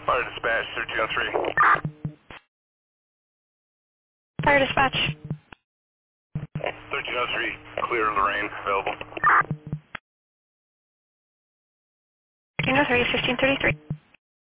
Fire dispatch, 1303. Fire dispatch. 1303, clear of the rain, available. 1303, 1533.